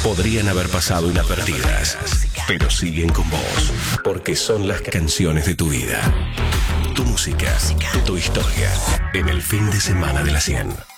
podrían haber pasado inadvertidas, pero siguen con vos, porque son las canciones de tu vida. Tu música, tu historia, en el fin de semana de la 100.